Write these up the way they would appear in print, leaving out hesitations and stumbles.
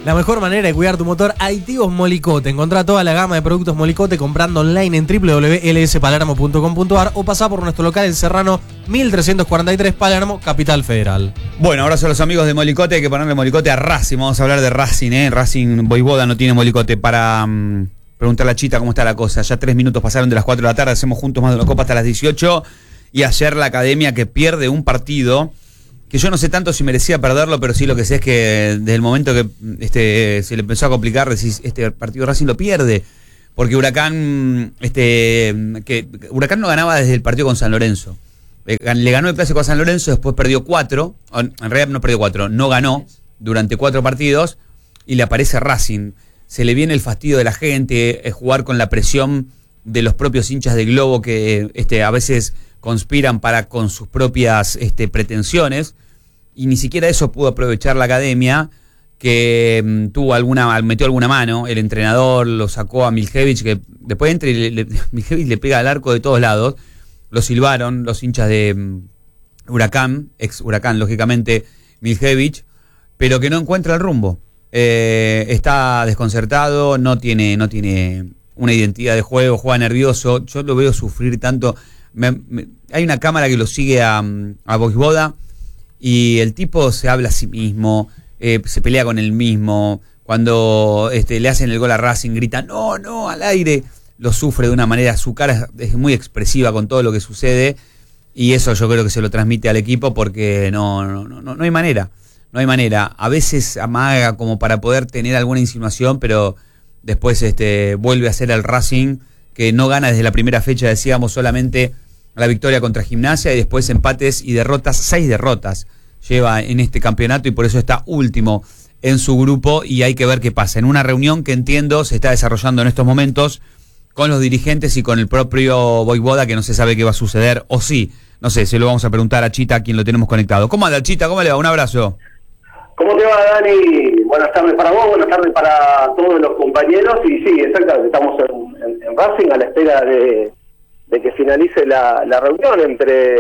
La mejor manera de cuidar tu motor, Aditivos Molicote. Encontrá toda la gama de productos Molicote comprando online en www.lspalermo.com.ar o pasá por nuestro local en Serrano 1343, Palermo, Capital Federal. Bueno, ahora son los amigos de Molicote, hay que ponerle Molicote a Racing. Vamos a hablar de Racing, Racing Voivoda no tiene Molicote. Para preguntarle a Chita cómo está la cosa. Ya 3 minutos pasaron de las 4 de la tarde, hacemos juntos más de una copa hasta las 18. Y ayer la Academia que pierde un partido que yo no sé tanto si merecía perderlo, pero sí lo que sé es que desde el momento que se le empezó a complicar, decís, este partido Racing lo pierde, porque Huracán Huracán no ganaba desde el partido con San Lorenzo. Le ganó el clásico a San Lorenzo, después perdió 4, en realidad no perdió 4, no ganó durante 4 partidos, y le aparece Racing. Se le viene el fastidio de la gente, jugar con la presión de los propios hinchas de Globo que a veces conspiran con sus propias pretensiones, y ni siquiera eso pudo aprovechar la Academia, que metió alguna mano. El entrenador lo sacó a Miljevich, que después entra y Miljevich le pega al arco de todos lados. Lo silbaron los hinchas de Huracán, ex Huracán, lógicamente, Miljevich, pero que no encuentra el rumbo. Está desconcertado, no tiene una identidad de juego, juega nervioso. Yo lo veo sufrir tanto. Hay una cámara que lo sigue a Voivoda y el tipo se habla a sí mismo, se pelea con él mismo. Cuando le hacen el gol a Racing, grita no al aire. Lo sufre de una manera, su cara es muy expresiva con todo lo que sucede, y eso yo creo que se lo transmite al equipo, porque no hay manera. No hay manera. A veces amaga como para poder tener alguna insinuación, pero después vuelve a ser el Racing que no gana desde la primera fecha, decíamos, solamente la victoria contra Gimnasia y después empates y derrotas. 6 derrotas lleva en este campeonato y por eso está último en su grupo, y hay que ver qué pasa. En una reunión que entiendo se está desarrollando en estos momentos con los dirigentes y con el propio Voivoda, que no se sabe qué va a suceder, o sí, no sé, se lo vamos a preguntar a Chita, a quien lo tenemos conectado. ¿Cómo anda, Chita? ¿Cómo le va? Un abrazo. ¿Cómo te va, Dani? Buenas tardes para vos, buenas tardes para todos los compañeros. Y sí, exactamente, estamos en Racing a la espera de que finalice la reunión entre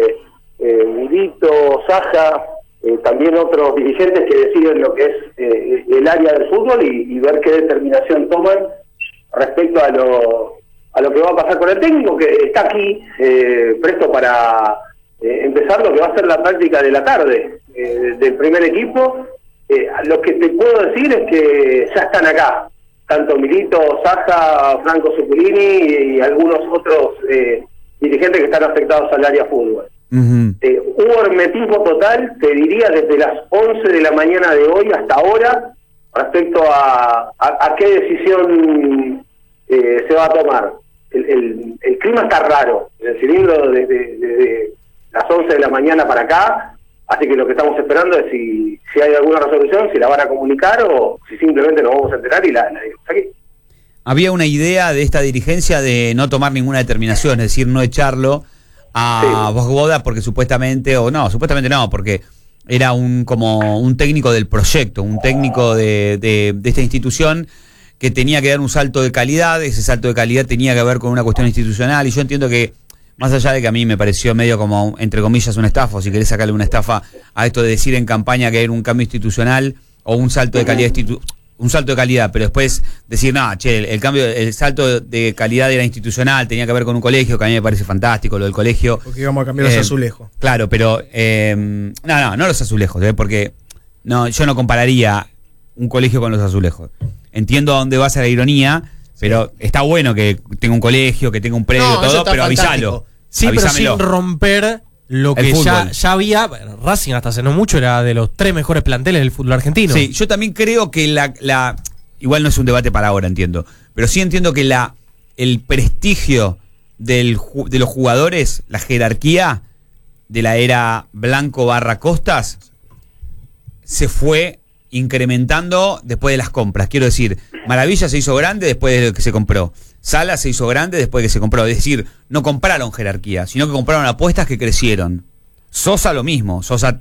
Milito, Saja, también otros dirigentes que deciden lo que es el área del fútbol, y ver qué determinación toman respecto a lo que va a pasar con el técnico, que está aquí presto para empezar lo que va a ser la práctica de la tarde del primer equipo. Lo que te puedo decir es que ya están acá, tanto Milito, Saja, Franco Zuculini y algunos otros dirigentes que están afectados al área fútbol. Uh-huh. Hubo hermetismo total, te diría, desde las 11 de la mañana de hoy hasta ahora, respecto a qué decisión se va a tomar. El clima está raro, el cilindro desde las 11 de la mañana para acá, así que lo que estamos esperando es si hay alguna resolución, si la van a comunicar o si simplemente nos vamos a enterar y la diremos aquí. Había una idea de esta dirigencia de no tomar ninguna determinación, es decir, no echarlo a Voivoda porque supuestamente no, porque era como un técnico del proyecto, un técnico de esta institución que tenía que dar un salto de calidad. Ese salto de calidad tenía que ver con una cuestión institucional, y yo entiendo que, más allá de que a mí me pareció medio como, entre comillas, una estafa, o si querés sacarle una estafa a esto de decir en campaña que era un cambio institucional o un salto de calidad pero después decir, el salto de calidad era institucional, tenía que ver con un colegio, que a mí me parece fantástico lo del colegio. Porque íbamos a cambiar los azulejos. Claro, pero no los azulejos, porque yo no compararía un colegio con los azulejos. Entiendo a dónde va a ser la ironía, pero está bueno que tenga un colegio, que tenga un predio, todo, pero avísalo. Sí, avísamelo. Pero sin romper lo que ya había. Racing hasta hace no mucho era de los 3 mejores planteles del fútbol argentino. Sí, yo también creo que igual no es un debate para ahora, entiendo, pero sí entiendo que el prestigio de los jugadores, la jerarquía de la era Blanco/Costas se fue incrementando después de las compras. Quiero decir, Maravilla se hizo grande después de que se compró. Sala se hizo grande después de que se compró. Es decir, no compraron jerarquía, sino que compraron apuestas que crecieron. Sosa lo mismo. Sosa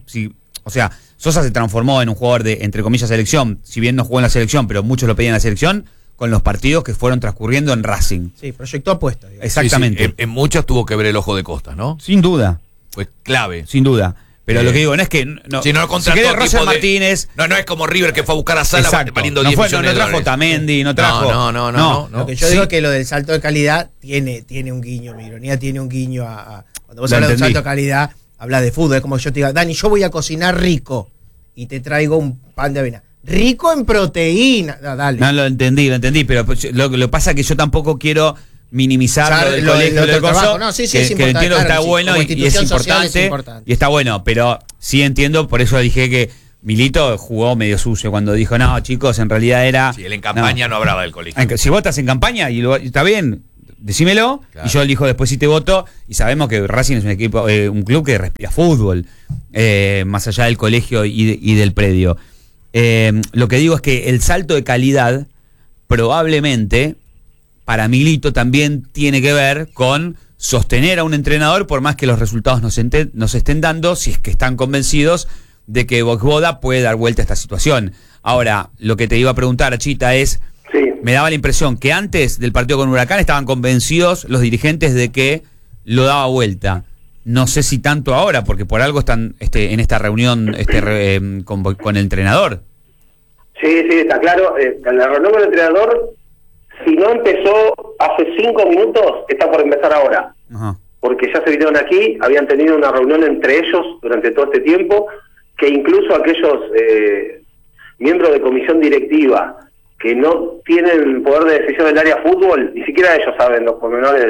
se transformó en un jugador de, entre comillas, selección. Si bien no jugó en la selección, pero muchos lo pedían en la selección, con los partidos que fueron transcurriendo en Racing. Sí, proyectó apuestas. Exactamente. Sí. En muchas tuvo que ver el ojo de Costas, ¿no? Sin duda. Fue clave. Sin duda. Pero lo que digo no es que no, si no lo contrató, si querés, Roger Martínez. No es como River que fue a buscar a Sala valiendo no 10 fue, millones no de trajo dólares. Tamendi, no trajo. No. Lo que yo digo es que lo del salto de calidad tiene un guiño, mi ironía tiene un guiño a cuando vos hablas de un salto de calidad, hablas de fútbol, es como yo te diga, Dani, yo voy a cocinar rico y te traigo un pan de avena. Rico en proteína. Dale. No, lo entendí, pero lo que pasa es que yo tampoco quiero minimizar lo del colegio del gozo, no, sí, que es importante, entiendo que está claro, bueno como y es institución social importante y está bueno, pero sí entiendo, por eso dije que Milito jugó medio sucio cuando dijo, no, chicos, en realidad era... Sí, él en campaña no hablaba del colegio. Si vos estás en campaña y está bien, decímelo, claro. Y yo elijo después si te voto, y sabemos que Racing es un equipo, un club que respira fútbol, más allá del colegio y del predio. Lo que digo es que el salto de calidad probablemente para Milito también tiene que ver con sostener a un entrenador por más que los resultados nos estén dando, si es que están convencidos de que Vojvoda puede dar vuelta a esta situación. Ahora, lo que te iba a preguntar, Chita, es, sí, me daba la impresión que antes del partido con Huracán estaban convencidos los dirigentes de que lo daba vuelta. No sé si tanto ahora, porque por algo están en esta reunión con el entrenador. Sí, está claro. En la reunión con el entrenador, si no empezó hace 5 minutos, está por empezar ahora. Ajá. Porque ya se vinieron aquí, habían tenido una reunión entre ellos durante todo este tiempo, que incluso aquellos miembros de comisión directiva que no tienen poder de decisión del área fútbol, ni siquiera ellos saben los pormenores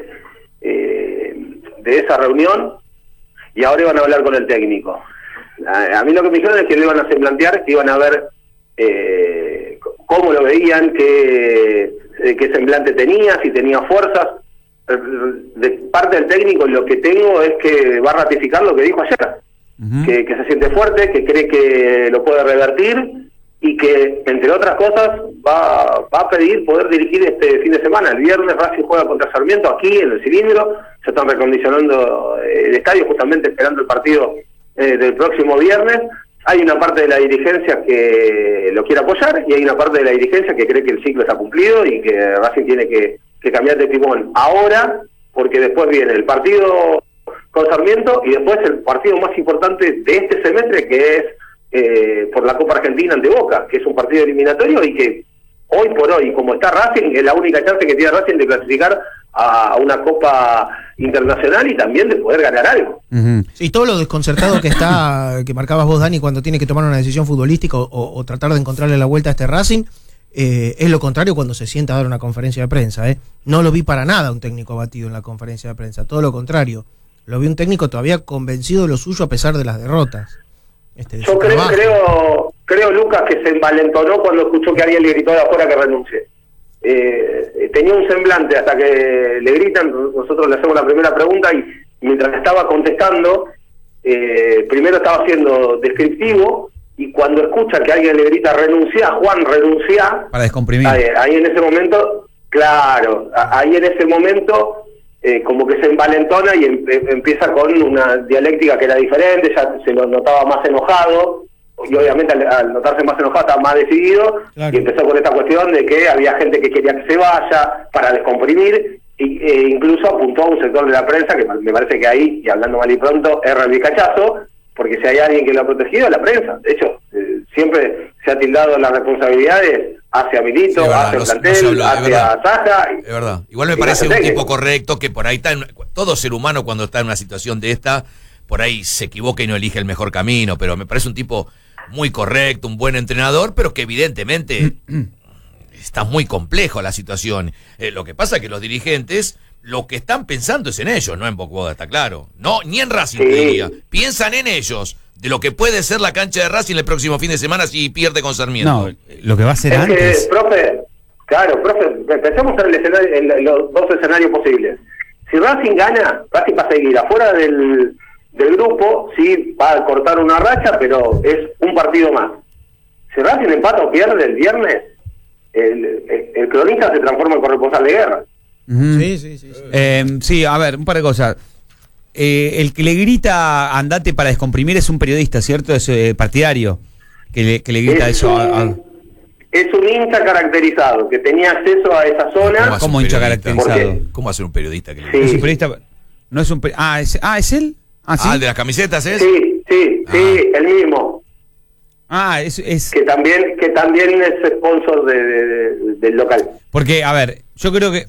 de esa reunión, y ahora iban a hablar con el técnico. A mí lo que me dijeron es que lo iban a plantear, que iban a ver cómo lo veían, qué semblante tenía, si tenía fuerzas. De parte del técnico lo que tengo es que va a ratificar lo que dijo ayer, que se siente fuerte, que cree que lo puede revertir y que, entre otras cosas, va a pedir poder dirigir este fin de semana. El viernes Racing juega contra Sarmiento aquí en el Cilindro, se están recondicionando el estadio justamente esperando el partido del próximo viernes. Hay una parte de la dirigencia que lo quiere apoyar y hay una parte de la dirigencia que cree que el ciclo está cumplido y que Racing tiene que cambiar de timón ahora, porque después viene el partido con Sarmiento y después el partido más importante de este semestre, que es por la Copa Argentina ante Boca, que es un partido eliminatorio y que hoy por hoy, como está Racing, es la única chance que tiene Racing de clasificar a una Copa Internacional y también de poder ganar algo. Sí, todo lo desconcertado que está, que marcabas vos, Dani, cuando tiene que tomar una decisión futbolística o tratar de encontrarle la vuelta a este Racing, es lo contrario cuando se sienta a dar una conferencia de prensa. No lo vi para nada un técnico abatido en la conferencia de prensa, todo lo contrario. Lo vi un técnico todavía convencido de lo suyo a pesar de las derrotas. Yo creo, Lucas, que se envalentonó cuando escuchó que alguien le gritó de afuera que renuncie. Tenía un semblante hasta que le gritan, nosotros le hacemos la primera pregunta y mientras estaba contestando, primero estaba siendo descriptivo y cuando escucha que alguien le grita renuncia, Juan, renuncia, para descomprimir. Ahí en ese momento, claro, ahí en ese momento como que se envalentona y empieza con una dialéctica que era diferente, ya se lo notaba más enojado y obviamente al notarse más enojado estaba más decidido, claro. Y empezó con esta cuestión de que había gente que quería que se vaya para descomprimir e incluso apuntó a un sector de la prensa que me parece que ahí, y hablando mal y pronto, erra el bicachazo, porque si hay alguien que lo ha protegido es la prensa. De hecho, siempre se ha tildado las responsabilidades hacia Milito, hacia el plantel, hacia Saja. Es verdad. Igual me parece un tipo correcto que por ahí está todo ser humano cuando está en una situación de esta, por ahí se equivoca y no elige el mejor camino, pero me parece un tipo muy correcto, un buen entrenador, pero que evidentemente está muy complejo la situación. Lo que pasa es que los dirigentes lo que están pensando es en ellos, no en Vojvoda, está claro. No, ni en Racing, sí. Diría. Piensan en ellos, de lo que puede ser la cancha de Racing el próximo fin de semana si pierde con Sarmiento. No, lo que va a ser antes. Profe, pensemos en los dos escenarios posibles. Si Racing gana, Racing va a seguir afuera del grupo, sí, va a cortar una racha, pero es un partido más. Si Racing empata o pierde el viernes, el cronista se transforma en corresponsal de guerra. Sí. Sí, a ver, un par de cosas. El que le grita andate para descomprimir es un periodista, ¿cierto? Es partidario que le grita eso Es un hincha caracterizado que tenía acceso a esa zona. ¿Cómo hincha caracterizado? ¿Cómo hace un periodista que le grita? Sí. Es un periodista, no es un ¿es él? ¿Sí? ¿El de las camisetas es? Sí, Sí, el mismo. Es Que también es sponsor del local. porque, a ver, yo creo que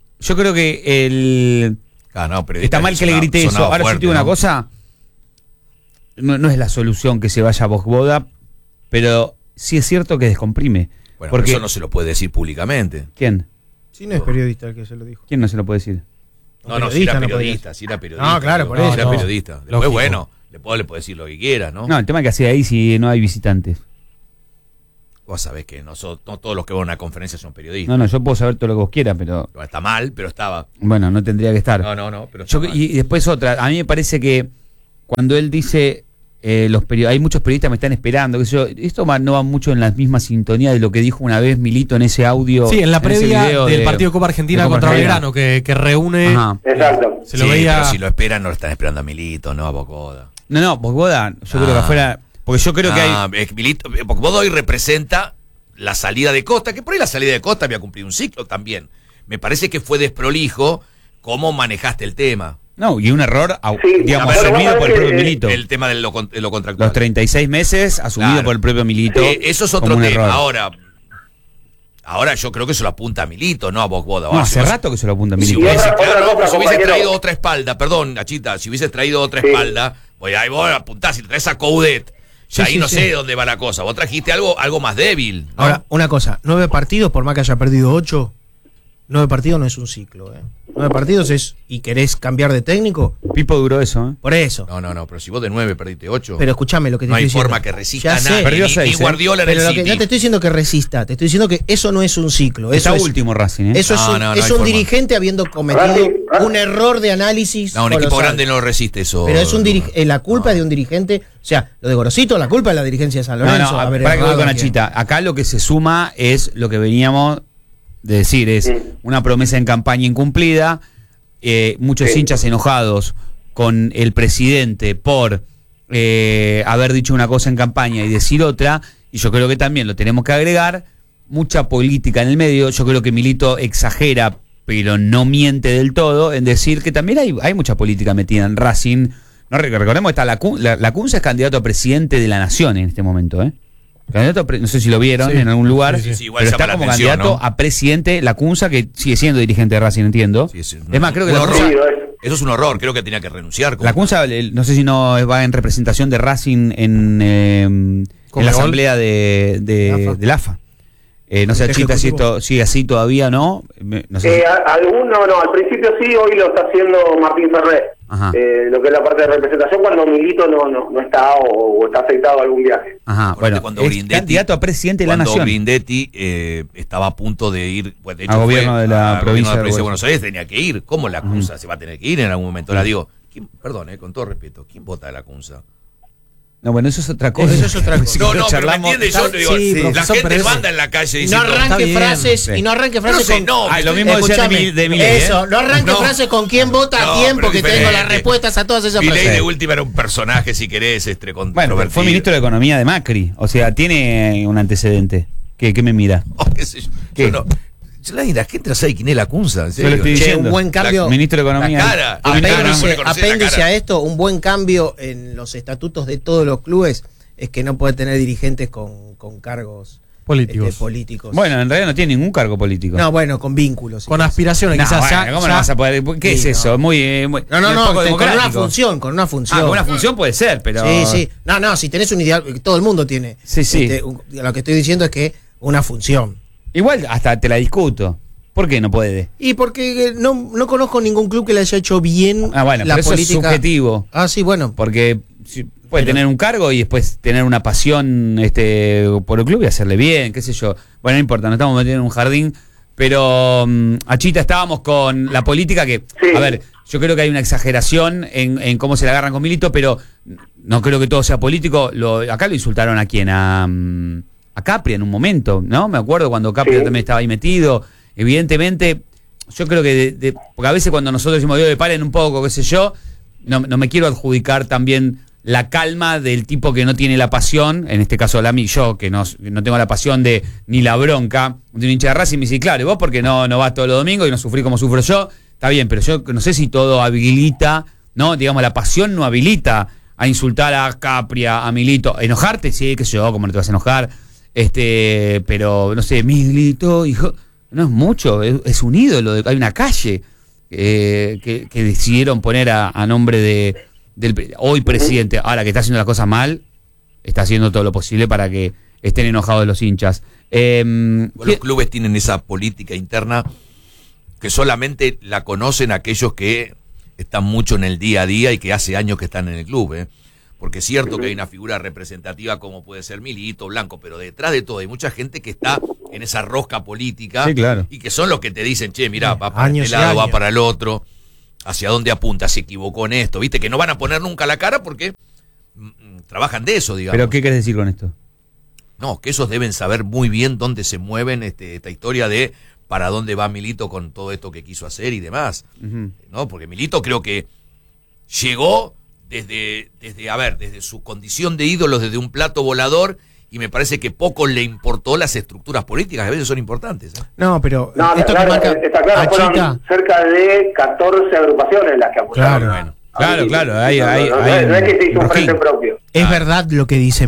está mal que le grite eso. Ahora yo te digo una cosa, no es la solución que se vaya a Vojvoda, pero sí es cierto que descomprime. Bueno, porque eso no se lo puede decir públicamente. ¿Quién? Sí, no es periodista el que se lo dijo. ¿Quién no se lo puede decir? No, si era periodista, si era periodista. No, claro, por eso. Si era periodista. Después, Lógico. bueno, le puede decir lo que quiera, ¿no? No, el tema es que hacía ahí si no hay visitantes. Vos sabés que no todos los que van a una conferencia son periodistas. No, yo puedo saber todo lo que vos quieras, pero Está mal, pero estaba. bueno, no tendría que estar. No, pero está mal. Y después otra, a mí me parece que cuando él dice hay muchos periodistas me están esperando, qué sé yo, esto no va mucho en la misma sintonía de lo que dijo una vez Milito en ese audio. Sí, en la ese previa video del de- partido Copa Argentina de Copa contra Argentina. Belgrano, que reúne. Ajá. Exacto. Se lo Sí, veía. pero si lo esperan, no lo están esperando a Milito, no a Bocoda. No, Vojvoda, yo creo que afuera, porque yo creo que hay Es que Milito, Bocoda hoy representa la salida de Costa, que por ahí la salida de Costa había cumplido un ciclo también. Me parece que fue desprolijo cómo manejaste el tema. no, y un error, Sí, digamos, a ver, asumido vos por el sabés propio que, Milito. El tema de lo contractual. Los 36 meses asumido Claro. por el propio Milito. Eso es como otro un tema. error. Ahora yo creo que se lo apunta a Milito, no a Bocoda. No, hace rato que se lo apunta Si Milito. hubiese, otra cosa, pues hubiese compañero. traído otra espalda, perdón, Nachita, si hubiese traído otra Sí. espalda, pues ahí vos apuntás, si traes a Coudet, ya Sí, ahí sí, no sí. sé dónde va la cosa. Vos trajiste algo más débil, ¿no? Ahora, una cosa, 9 partidos, por más que haya perdido 8, 9 partidos no es un ciclo, 9 partidos es, y querés cambiar de técnico, Pipo duró eso, ¿eh? por eso. No, pero si vos de 9 perdiste 8, Pero escuchame lo que te no hay estoy diciendo. forma que resista Ya sé, nadie, Perdió ni 6, Guardiola en Pero el lo que City. no te estoy diciendo que resista, te estoy diciendo que eso no es un ciclo. Eso Está es, último Racing, ¿eh? Eso es No, un, no es hay un forma. dirigente habiendo cometido Racing- un error de análisis. No, un equipo colosal. grande no resiste eso. Pero es un la culpa es de un dirigente. O sea, lo de Gorosito, la culpa es de la dirigencia de San Lorenzo. para haber que voy errado con a quien- Nachita. Acá lo que se suma es lo que veníamos de decir, es Sí. una promesa en campaña incumplida, muchos Sí. hinchas enojados con el presidente por haber dicho una cosa en campaña y decir otra, y yo creo que también lo tenemos que agregar, mucha política en el medio. Yo creo que Milito exagera, pero no miente del todo en decir que también hay mucha política metida en Racing. No, recordemos que está Lacunza es candidato a presidente de la Nación en este momento, ¿eh? Candidato no sé si lo vieron Sí. en algún lugar, Sí, sí, sí, igual pero llama está la como atención, candidato ¿no? a presidente Lacunza, que sigue siendo dirigente de Racing, entiendo. Sí, sí, es más, creo que un Lacunza, horror. Eso es un horror, creo que tenía que renunciar. Lacunza, no sé si no va en representación de Racing en la Conmebol. asamblea del AFA. No sé, Chita, si esto sigue así todavía o no. No sé si- Alguno no, al principio sí, hoy lo está haciendo Martín Ferrer. Ajá. Lo que es la parte de representación cuando Milito no está o está afectado a algún viaje. Ajá, bueno, Cuando es Grindetti- candidato a presidente de la Cuando Nación. Grindetti estaba a punto de ir, pues, de hecho, A gobierno de la a provincia gobierno de de Buenos Aires, tenía que ir. ¿Cómo la CUNSA se va a tener que ir en algún momento? Ahora digo, perdón, con todo respeto, ¿quién vota de la CUNSA? No, bueno, eso es otra cosa. Eso es otra cosa. No, pero me charlamos- entiendes, yo digo, Sí, la profesor, gente pero eso- manda en la calle Y no diciendo, Está arranque bien. frases, Sí. y no arranque Pero frases no sé, con. no, Ah, lo mismo decía Escuchame, de Milei, ¿eh? eso, no arranque No. frases con quién vota No, a tiempo, pero que tengo diferente. las respuestas a todas esas Milei frases. de última era un personaje, si querés, Bueno, controvertido. fue ministro de Economía de Macri. O sea, tiene un antecedente. ¿Qué me mira? Oh, qué sé yo. ¿Qué? Yo no- la gente no sabe quién es la CUNSA, en Yo lo serio. estoy Che, diciendo. un buen cambio. Ministro de Economía. La cara. La cara, no puede conocer la Apéndice cara. a esto, un buen cambio en los estatutos de todos los clubes es que no puede tener dirigentes con cargos Políticos. políticos. Bueno, en realidad no tiene ningún cargo político. No, bueno, con vínculos. Con aspiraciones, No, quizás. bueno, ya- ¿cómo ya- no vas a poder? ¿Qué Sí, es eso? no. Muy No, muy con poco una democrático. función, con una función. Ah, con una función puede ser, pero. Sí, sí. No, si tenés un ideal, todo el mundo tiene. Sí, sí. Lo que estoy diciendo es que una función. Igual hasta te la discuto. ¿Por qué no puede? Y porque no conozco ningún club que le haya hecho bien Ah, bueno, la pero eso política. es subjetivo. Ah, sí, bueno. Porque puede tener un cargo y después tener una pasión por el club y hacerle bien, qué sé yo. Bueno, no importa, no estamos metiendo en un jardín. Pero, Achita, estábamos con la política que, Sí. a ver, yo creo que hay una exageración en cómo se la agarran con Milito, pero no creo que todo sea político. Acá lo insultaron a quién, a Capria en un momento, ¿no? Me acuerdo cuando Capria Sí. también estaba ahí metido. Evidentemente, yo creo que, porque a veces cuando nosotros decimos, Dios, paren un poco, qué sé yo, no me quiero adjudicar también la calma del tipo que no tiene la pasión, en este caso yo, que no tengo la pasión ni la bronca de un hincha de Racing, me dice, claro, y vos porque no vas todos los domingos y no sufrí como sufro yo, está bien, pero yo no sé si todo habilita, ¿no? Digamos, la pasión no habilita a insultar a Capria, a Milito, enojarte, sí, qué sé yo, cómo no te vas a enojar, pero no sé, Milito, hijo, no es mucho, es un ídolo, hay una calle que decidieron poner a nombre del hoy presidente, ahora que está haciendo las cosas mal, está haciendo todo lo posible para que estén enojados los hinchas. Los clubes tienen esa política interna que solamente la conocen aquellos que están mucho en el día a día y que hace años que están en el club, porque es cierto que hay una figura representativa como puede ser Milito, Blanco, pero detrás de todo hay mucha gente que está en esa rosca política, sí, claro, y que son los que te dicen, che, mirá, va para este lado, va para el otro, hacia dónde apunta, se equivocó en esto, viste, que no van a poner nunca la cara porque trabajan de eso, digamos. ¿Pero qué querés decir con esto? No, que esos deben saber muy bien dónde se mueven esta historia de para dónde va Milito con todo esto que quiso hacer y demás. ¿No? Porque Milito creo que llegó desde su condición de ídolo, desde un plato volador, y me parece que poco le importó las estructuras políticas, que a veces son importantes. No, pero no, esto claro, que marca está claro, fueron cerca de 14 agrupaciones las que apoyaron. Claro, claro, no es que se hizo un frente propio. Es verdad lo que dice